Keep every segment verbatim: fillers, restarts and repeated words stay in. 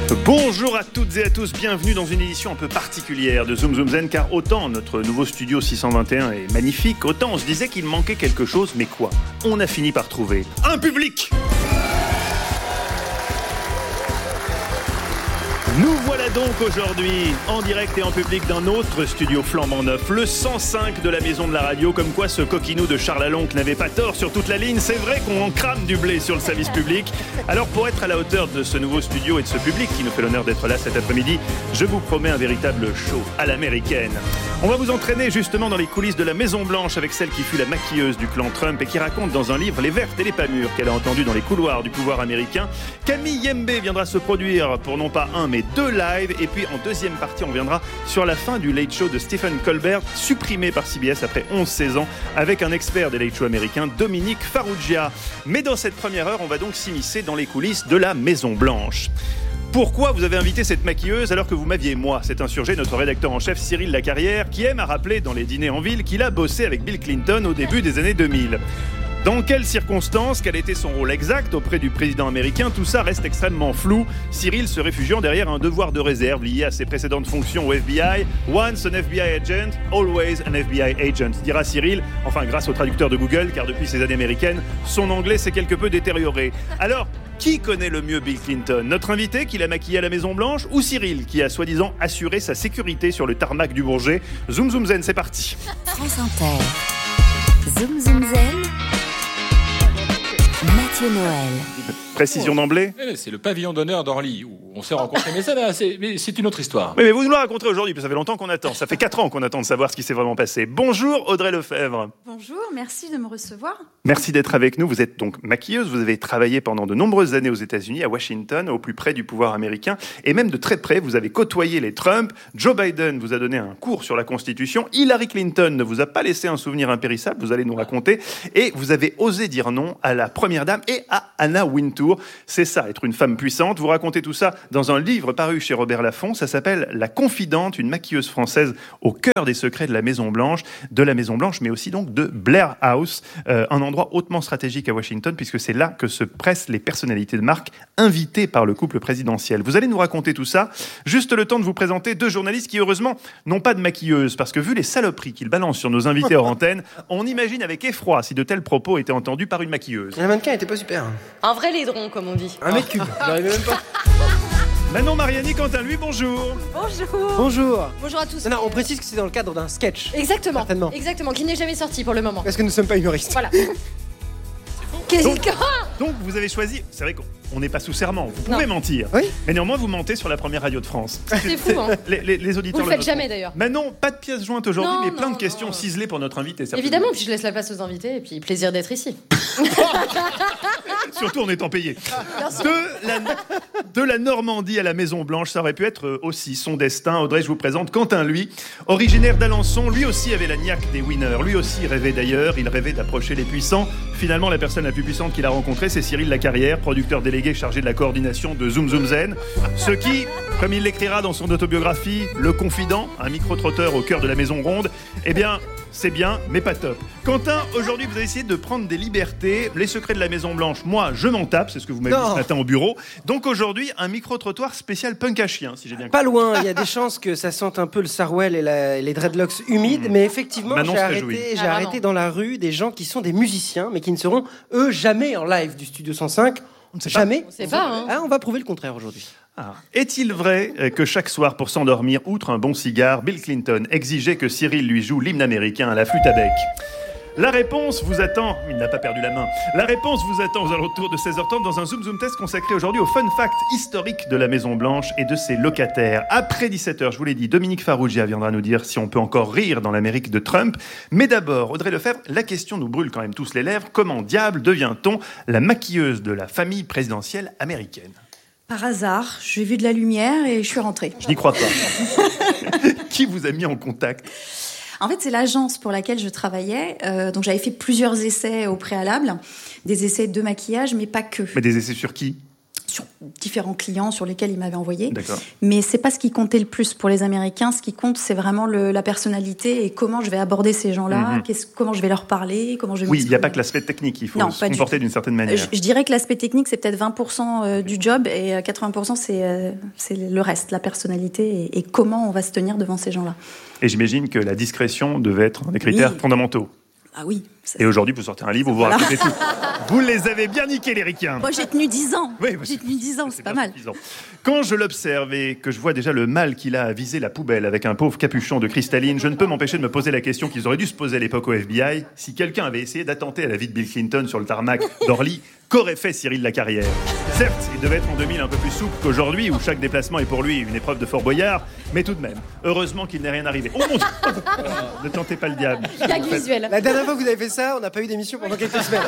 Bonjour à toutes et à tous, bienvenue dans une édition un peu particulière de Zoom Zoom Zen, car autant notre nouveau studio six cent vingt et un est magnifique, autant on se disait qu'il manquait quelque chose, mais quoi ? On a fini par trouver un public. Nous voilà donc aujourd'hui en direct et en public d'un autre studio flambant neuf, le cent cinq de la Maison de la Radio, comme quoi ce coquinou de Charles Alonque n'avait pas tort sur toute la ligne. C'est vrai qu'on en crame du blé sur le service public. Alors pour être à la hauteur de ce nouveau studio et de ce public qui nous fait l'honneur d'être là cet après-midi, je vous promets un véritable show à l'américaine. On va vous entraîner justement dans les coulisses de la Maison Blanche avec celle qui fut la maquilleuse du clan Trump et qui raconte dans un livre les vertes et les pas mûres qu'elle a entendues dans les couloirs du pouvoir américain. Camille Yembe viendra se produire pour non pas un mais deux lives, et puis en deuxième partie on viendra sur la fin du Late Show de Stephen Colbert, supprimé par C B S après onze seize ans, avec un expert des Late Show américains, Dominique Farrugia. Mais dans cette première heure, on va donc s'immiscer dans les coulisses de la Maison Blanche. Pourquoi vous avez invité cette maquilleuse alors que vous m'aviez, moi, c'est insurgé, notre rédacteur en chef Cyril Lacarrière, qui aime à rappeler dans les dîners en ville qu'il a bossé avec Bill Clinton au début des années deux mille. Dans quelles circonstances, quel était son rôle exact auprès du président américain, tout ça reste extrêmement flou, Cyril se réfugiant derrière un devoir de réserve lié à ses précédentes fonctions au F B I. Once an F B I agent, always an F B I agent, dira Cyril, enfin grâce au traducteur de Google, car depuis ses années américaines, son anglais s'est quelque peu détérioré. Alors, qui connaît le mieux Bill Clinton ? Notre invité qui l'a maquillé à la Maison Blanche ou Cyril qui a soi-disant assuré sa sécurité sur le tarmac du Bourget ? Zoom Zoom Zen, c'est parti. France Inter. Zoom Zoom Zen. Mathieu Noël. Précision d'emblée ? C'est le pavillon d'honneur d'Orly où on s'est rencontrés. Mais ça, là, c'est, mais c'est une autre histoire. Oui, mais vous nous la raconterez aujourd'hui, parce que ça fait longtemps qu'on attend. Ça fait quatre ans qu'on attend de savoir ce qui s'est vraiment passé. Bonjour Audrey Lefebvre. Bonjour, merci de me recevoir. Merci d'être avec nous. Vous êtes donc maquilleuse. Vous avez travaillé pendant de nombreuses années aux États-Unis, à Washington, au plus près du pouvoir américain. Et même de très près, vous avez côtoyé les Trump. Joe Biden vous a donné un cours sur la Constitution. Hillary Clinton ne vous a pas laissé un souvenir impérissable. Vous allez nous raconter. Et vous avez osé dire non à la première dame et à Anna Wintour. C'est ça, être une femme puissante. Vous racontez tout ça dans un livre paru chez Robert Laffont. Ça s'appelle La Confidente, une maquilleuse française au cœur des secrets de la Maison Blanche, de la Maison Blanche, mais aussi donc de Blair House, euh, un endroit hautement stratégique à Washington, puisque c'est là que se pressent les personnalités de marque invitées par le couple présidentiel. Vous allez nous raconter tout ça. Juste le temps de vous présenter deux journalistes qui, heureusement, n'ont pas de maquilleuse, parce que vu les saloperies qu'ils balancent sur nos invités hors antenne, on imagine avec effroi si de tels propos étaient entendus par une maquilleuse. La mannequin était pas super. Un vrai laidron, comme on dit. Un mètre cube, j'arrivais même pas. Manon Mariani, Quentin, lui, bonjour. Bonjour. Bonjour. Bonjour à tous. Non, non, on précise que c'est dans le cadre d'un sketch. Exactement. Certainement. Exactement, qui n'est jamais sorti pour le moment. Parce que nous ne sommes pas humoristes. Voilà. Qu'est-ce Donc, que... donc vous avez choisi, c'est vrai qu'on n'est pas sous serment, vous pouvez Non. mentir, Oui. mais néanmoins vous mentez sur la première radio de France. C'est fou, hein. Les, les, les auditeurs Vous le faites noteront. jamais, d'ailleurs. Mais non, pas de pièces jointes aujourd'hui, Non, mais plein non, de questions non. ciselées pour notre invité. certainement. Évidemment, puis je laisse la place aux invités, et puis plaisir d'être ici. Surtout en étant payé. Bien sûr. De la, de la Normandie à la Maison Blanche, ça aurait pu être aussi son destin. Audrey, je vous présente Quentin, lui, originaire d'Alençon, lui aussi avait la niaque des winners. Lui aussi rêvait d'ailleurs, il rêvait d'approcher les puissants. Finalement, la personne la plus puissante qu'il a rencontrée, c'est Cyril Lacarrière, producteur délégué chargé de la coordination de Zoom Zoom Zen. Ce qui, comme il l'écrira dans son autobiographie, Le Confident, un micro-trotteur au cœur de la Maison Ronde, eh bien, c'est bien, mais pas top. Quentin, aujourd'hui, vous avez essayé de prendre des libertés. Les secrets de la Maison Blanche, moi, je m'en tape, c'est ce que vous m'avez dit Non. ce matin au bureau. Donc aujourd'hui, un micro-trottoir spécial punk à chien, si j'ai bien compris. Pas loin, il y a des chances que ça sente un peu le sarouel et la- les dreadlocks humides, mais effectivement, Manon j'ai se réjouit. arrêté, j'ai Ah, arrêté vraiment. dans la rue des gens qui sont des musiciens, mais qui ne seront, eux, jamais en live du Studio cent cinq. On ne sait pas. Jamais. On sait pas, hein. Ah, on va prouver le contraire aujourd'hui. Ah. Est-il vrai euh, que chaque soir, pour s'endormir, outre un bon cigare, Bill Clinton exigeait que Cyril lui joue l'hymne américain à la flûte à bec ? La réponse vous attend, il n'a pas perdu la main, la réponse vous attend aux alentours de seize heures trente dans un Zoom Zoom Test consacré aujourd'hui au fun fact historique de la Maison Blanche et de ses locataires. Après dix-sept heures, je vous l'ai dit, Dominique Farrugia viendra nous dire si on peut encore rire dans l'Amérique de Trump. Mais d'abord, Audrey Lefebvre, la question nous brûle quand même tous les lèvres. Comment diable devient-on la maquilleuse de la famille présidentielle américaine ? Par hasard, j'ai vu de la lumière et je suis rentrée. Je n'y crois pas. Qui vous a mis en contact ? En fait, c'est l'agence pour laquelle je travaillais. Euh, donc, j'avais fait plusieurs essais au préalable, des essais de maquillage, mais pas que. Mais des essais sur qui ? sur différents clients sur lesquels il m'avait envoyé. D'accord. Mais c'est pas ce qui comptait le plus pour les Américains. Ce qui compte, c'est vraiment le, la personnalité et comment je vais aborder ces gens-là, Mm-hmm. qu'est-ce, comment je vais leur parler, comment je vais Oui, il n'y a m'exprimer. pas que l'aspect technique, il faut Non, se pas du comporter tout. d'une certaine manière. Je, je dirais que l'aspect technique, c'est peut-être vingt pour cent du job et quatre-vingts pour cent, c'est, euh, c'est le reste, la personnalité et, et comment on va se tenir devant ces gens-là. Et j'imagine que la discrétion devait être un des critères Oui. fondamentaux. Ah oui. C'est... Et aujourd'hui, vous sortez un livre, vous vous Voilà. racontez tout. Vous les avez bien niqués, les ricains. Moi, j'ai tenu dix ans. Oui, j'ai tenu dix ans, c'est, c'est pas bien mal. suffisant. Quand je l'observe et que je vois déjà le mal qu'il a à viser la poubelle avec un pauvre capuchon de cristalline, je ne peux m'empêcher de me poser la question qu'ils auraient dû se poser à l'époque au F B I si quelqu'un avait essayé d'attenter à la vie de Bill Clinton sur le tarmac d'Orly. Qu'aurait fait Cyril Lacarrière ? Certes, il devait être en deux mille un peu plus souple qu'aujourd'hui, où chaque déplacement est pour lui une épreuve de Fort Boyard, mais tout de même, heureusement qu'il n'est rien arrivé. Oh mon Dieu ! Ne tentez pas le diable. Gag visuel. La dernière fois que vous avez fait ça, on n'a pas eu d'émission pendant quelques semaines.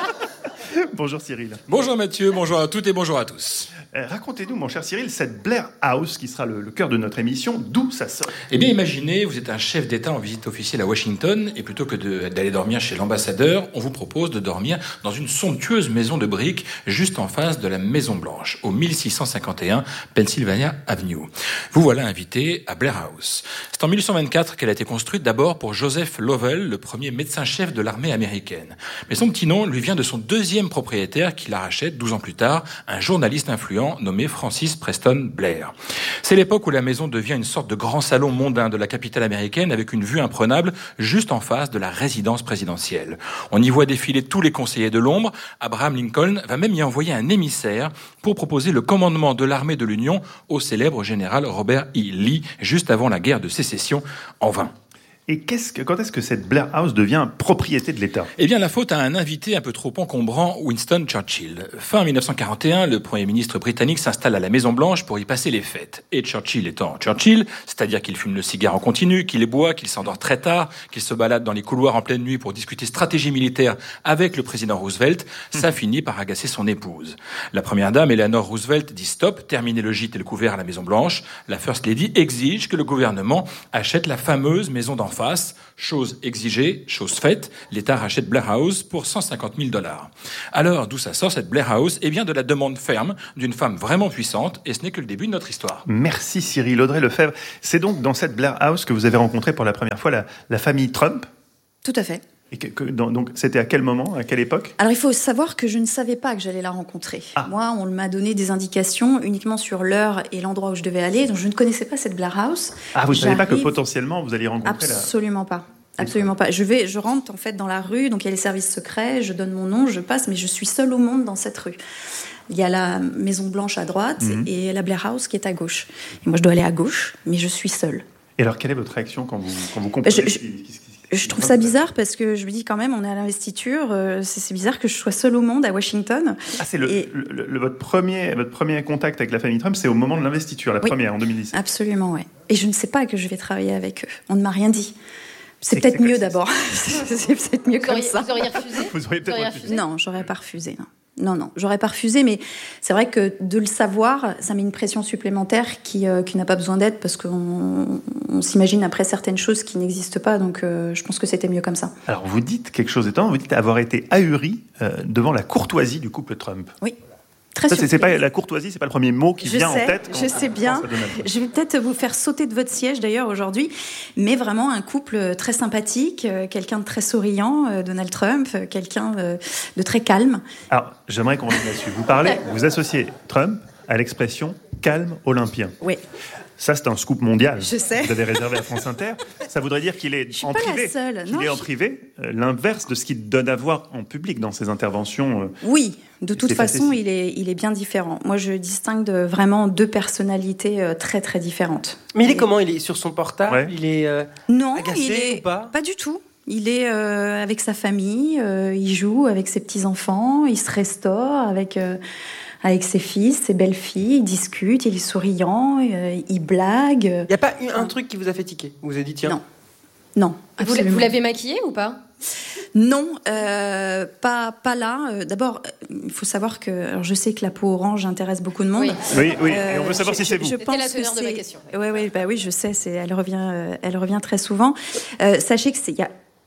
Bonjour Cyril. Bonjour Mathieu, bonjour à toutes et bonjour à tous. Euh, racontez-nous, mon cher Cyril, cette Blair House qui sera le, le cœur de notre émission, d'où ça sort ? Eh bien, imaginez, vous êtes un chef d'État en visite officielle à Washington, et plutôt que de, d'aller dormir chez l'ambassadeur, on vous propose de dormir dans une somptueuse maison de briques, juste en face de la Maison Blanche, au mille six cent cinquante et un Pennsylvania Avenue. Vous voilà invité à Blair House. C'est en mille huit cent vingt-quatre qu'elle a été construite d'abord pour Joseph Lovell, le premier médecin-chef de l'armée américaine. Mais son petit nom lui vient de son deuxième propriétaire qui la rachète douze ans plus tard, un journaliste influent nommé Francis Preston Blair. C'est l'époque où la maison devient une sorte de grand salon mondain de la capitale américaine avec une vue imprenable juste en face de la résidence présidentielle. On y voit défiler tous les conseillers de l'ombre. Abraham Lincoln va même y envoyer un émissaire pour proposer le commandement de l'armée de l'Union au célèbre général Robert E. Lee juste avant la guerre de sécession, en vain. Et qu'est-ce que, quand est-ce que cette Blair House devient propriété de l'État ? Eh bien, la faute à un invité un peu trop encombrant, Winston Churchill. Fin mille neuf cent quarante et un, le Premier ministre britannique s'installe à la Maison-Blanche pour y passer les fêtes. Et Churchill étant Churchill, c'est-à-dire qu'il fume le cigare en continu, qu'il boit, qu'il s'endort très tard, qu'il se balade dans les couloirs en pleine nuit pour discuter stratégie militaire avec le président Roosevelt, ça finit par agacer son épouse. La première dame, Eleanor Roosevelt, dit stop, terminez le gîte et le couvert à la Maison-Blanche. La First Lady exige que le gouvernement achète la fameuse maison d'en face. Chose exigée, chose faite, l'État rachète Blair House pour cent cinquante mille dollars. Alors, d'où ça sort cette Blair House ? Eh bien, de la demande ferme d'une femme vraiment puissante, et ce n'est que le début de notre histoire. Merci Cyril. Audrey Lefebvre, c'est donc dans cette Blair House que vous avez rencontré pour la première fois la, la famille Trump ? Tout à fait. Et que, que, dans, donc, c'était à quel moment, à quelle époque ? Alors, il faut savoir que je ne savais pas que j'allais la rencontrer. Ah. Moi, on m'a donné des indications uniquement sur l'heure et l'endroit où je devais aller, donc je ne connaissais pas cette Blair House. Ah, vous ne savez pas que J'arrive- potentiellement vous alliez rencontrer la... Absolument pas. Absolument pas. Je vais, je rentre en fait dans la rue, donc il y a les services secrets, je donne mon nom, je passe, mais je suis seule au monde dans cette rue. Il y a la Maison Blanche à droite Mhm. et la Blair House qui est à gauche. Et moi, je dois aller à gauche, mais je suis seule. Et alors, quelle est votre réaction quand vous, quand vous comprenez Je- je- ce qui- ce qui- ce qui- Je trouve ça bizarre parce que je me dis quand même, on est à l'investiture, euh, c'est, c'est bizarre que je sois seule au monde à Washington. Ah, c'est le, Et- le- le- votre, premier, votre premier contact avec la famille Trump, c'est au moment de l'investiture, la Oui. première, en deux mille dix-sept. Absolument, ouais. Et je ne sais pas que je vais travailler avec eux. On ne m'a rien dit. C'est C'est- peut-être c'est- mieux c'est- d'abord. c'est peut-être mieux Vous comme auriez, ça. vous auriez refusé Vous auriez peut-être auriez refusé. Non, j'aurais pas refusé. Non. Non, non, j'aurais pas refusé, mais c'est vrai que de le savoir, ça met une pression supplémentaire qui, euh, qui n'a pas besoin d'être parce qu'on on s'imagine après certaines choses qui n'existent pas, donc euh, je pense que c'était mieux comme ça. Alors, vous dites quelque chose d'étonnant, vous dites avoir été ahuri euh, devant la courtoisie du couple Trump. Oui, très Ça, c'est, c'est surprise. pas, la courtoisie, c'est pas le premier mot qui Je vient sais, en tête. quand je on sais pense bien. à Donald Trump. Je vais peut-être vous faire sauter de votre siège d'ailleurs aujourd'hui, mais vraiment un couple très sympathique, euh, quelqu'un de très souriant, euh, Donald Trump, euh, quelqu'un euh, de très calme. Alors, j'aimerais qu'on revienne là-dessus. Vous parlez, vous associez Trump à l'expression calme olympien. Oui. Ça, c'est un scoop mondial. Je sais. Vous avez réservé à France Inter. Ça voudrait dire qu'il est Je suis en pas la privé. seule. Qu'il Non, est en je- privé, euh, l'inverse de ce qu'il donne à voir en public dans ses interventions. euh. Oui, de toute C'est façon, facile. il est, il est bien différent. Moi, je distingue de vraiment deux personnalités euh, très, très différentes. Mais il est Et- comment ? Il est sur son portable Ouais. Il est. euh, Non, Agacé il est ou pas pas du tout. Il est euh, avec sa famille, euh, il joue avec ses petits-enfants, il se restaure avec, euh, avec ses fils, ses belles-filles, il discute, il est souriant, euh, il blague. Il n'y a pas eu un truc qui vous a fait tiquer ? Vous vous avez dit, tiens. Non. Non, Vous, absolument. vous l'avez maquillé ou pas? Non, euh, pas, pas là. Euh, D'abord, euh, il faut savoir que alors je sais que la peau orange intéresse beaucoup de monde. Oui. Oui, oui. Et Euh, on veut savoir je- si c'est je- vous. Je C'était pense la que teneur de ma c'est- question. Ouais, ouais, bah oui, je sais. C'est, elle revient, euh, elle revient très souvent. Euh, sachez que c'est, il y a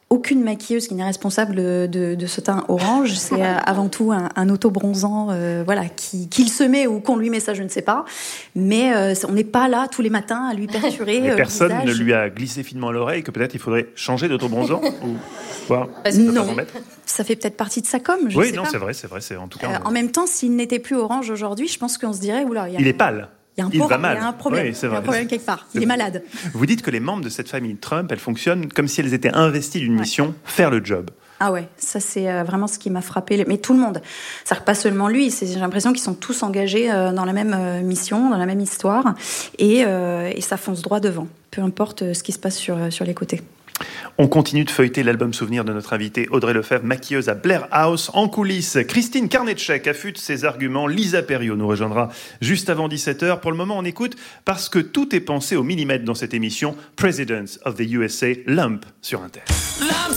aucune maquilleuse qui n'est responsable de, de, de ce teint orange. C'est euh, avant tout un, un auto-bronzant euh, voilà, qui, qu'il se met ou qu'on lui met, ça je ne sais pas. Mais euh, on n'est pas là tous les matins à lui perturer Mais euh, personne le ne visage. lui a glissé finement à l'oreille que peut-être il faudrait changer d'auto-bronzant ou quoi, Non. pas mettre. Ça fait peut-être partie de sa com, je Oui, sais non, pas. c'est vrai, c'est vrai. C'est, en tout cas, Euh, on- en même temps, s'il n'était plus orange aujourd'hui, je pense qu'on se dirait, oula, il y a, il est pâle. il y a un, il por- va mal. il y a un problème, Oui, c'est il y a un vrai. problème quelque part. C'est Il est vrai. malade. Vous dites que les membres de cette famille Trump, elles fonctionnent comme si elles étaient investies d'une Ouais. mission, faire le job. Ah ouais, ça c'est euh, vraiment ce qui m'a frappé. Mais tout le monde, c'est-à-dire pas seulement lui. C'est, j'ai l'impression qu'ils sont tous engagés euh, dans la même euh, mission, dans la même histoire, et, euh, et ça fonce droit devant. Peu importe euh, ce qui se passe sur euh, sur les côtés. On continue de feuilleter l'album souvenir de notre invitée Audrey Lefebvre, maquilleuse à Blair House. En coulisses, Christine Karnetchek affûte ses arguments. Lisa Perriot nous rejoindra juste avant dix-sept heures. Pour le moment, on écoute parce que tout est pensé au millimètre dans cette émission. Presidents of the U S A, Lump sur Inter. Lumps